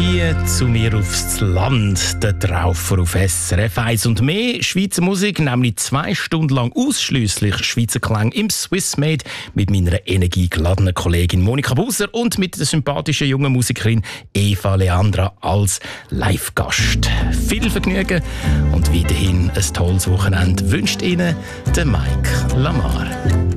wie zu mir aufs Land, der Traufer auf SRF 1 und mehr Schweizer Musik, nämlich 2 Stunden lang ausschliesslich Schweizer Klang im Swissmade mit meiner energiegeladenen Kollegin Monika Buser und mit der sympathischen jungen Musikerin Eva Leandra als Live-Gast. Viel Vergnügen und weiterhin ein tolles Wochenende wünscht Ihnen der Mike Lamar.